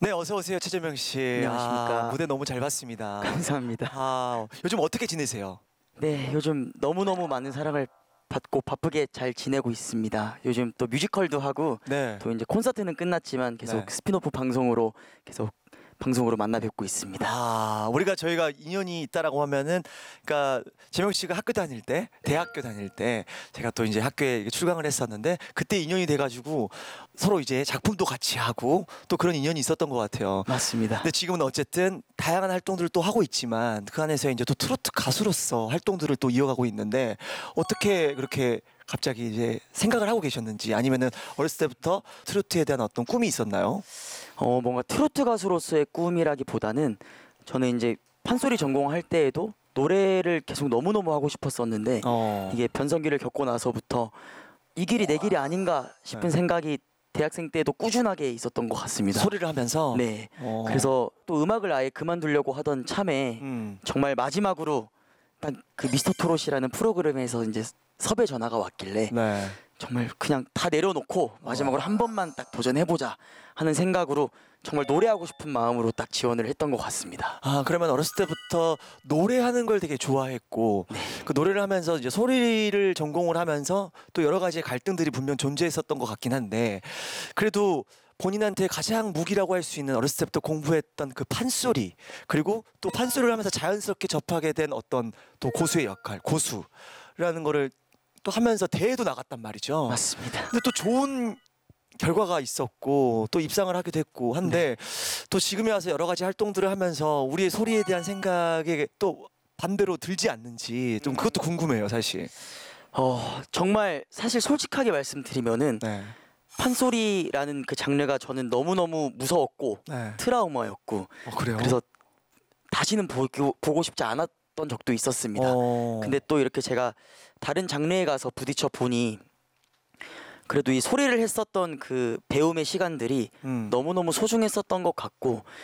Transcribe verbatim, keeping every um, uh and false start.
네, 어서 오세요, 최재명 씨. 안녕하십니까. 아, 무대 너무 잘 봤습니다. 감사합니다. 아, 요즘 어떻게 지내세요? 네, 요즘 너무너무 많은 사랑을 받고 바쁘게 잘 지내고 있습니다. 요즘 또 뮤지컬도 하고 네. 또 이제 콘서트는 끝났지만 계속 네. 스피노프 방송으로 계속 방송으로 만나 뵙고 있습니다. 아, 우리가 저희가 인연이 있다라고 하면은, 그러니까 재명 씨가 학교 다닐 때, 대학교 다닐 때, 제가 또 이제 학교에 출강을 했었는데 그때 인연이 돼가지고 서로 이제 작품도 같이 하고 또 그런 인연이 있었던 것 같아요. 맞습니다. 근데 지금은 어쨌든 다양한 활동들을 또 하고 있지만 그 안에서 이제 또 트로트 가수로서 활동들을 또 이어가고 있는데 어떻게 그렇게 갑자기 이제 생각을 하고 계셨는지 아니면은 어렸을 때부터 트로트에 대한 어떤 꿈이 있었나요? 어, 뭔가 트로트 가수로서의 꿈이라기보다는 저는 이제 판소리 전공할 때에도 노래를 계속 너무너무 하고 싶었었는데 어. 이게 변성기를 겪고 나서부터 이 길이 내 길이 아닌가 싶은 네. 생각이 대학생 때도 꾸준하게 있었던 것 같습니다. 소리를 하면서 네. 어. 그래서 또 음악을 아예 그만두려고 하던 참에 음. 정말 마지막으로 딱 그 미스터 트롯이라는 프로그램에서 이제 섭외 전화가 왔길래 네. 정말 그냥 다 내려놓고 마지막으로 한 번만 딱 도전해보자 하는 생각으로 정말 노래하고 싶은 마음으로 딱 지원을 했던 것 같습니다. 아, 그러면 어렸을 때부터 노래하는 걸 되게 좋아했고 네. 그 노래를 하면서 이제 소리를 전공을 하면서 또 여러 가지 갈등들이 분명 존재했었던 것 같긴 한데 그래도 본인한테 가장 무기라고 할 수 있는 어렸을 때부터 공부했던 그 판소리 그리고 또 판소리를 하면서 자연스럽게 접하게 된 어떤 또 고수의 역할, 고수라는 거를 또 하면서 대회도 나갔단 말이죠. 맞습니다. 근데 또 좋은 결과가 있었고 또 입상을 하게 됐고 한데 또 지금에 와서 여러 가지 활동들을 하면서 우리의 소리에 대한 생각에 또 반대로 들지 않는지 좀 그것도 궁금해요, 사실. 어, 정말 사실 솔직하게 말씀드리면은 네. 판소리라는 그 장르가 저는 너무너무 무서웠고 네. 트라우마였고 어, 그래요? 그래서 다시는 보고, 보고 싶지 않았던 적도 있었습니다. 어. 근데 또 이렇게 제가 다른 장르에 가서 부딪혀 보니 그래도 이 소리를 했었던 그 배움의 시간들이 음. 너무너무 소중했었던 것 같고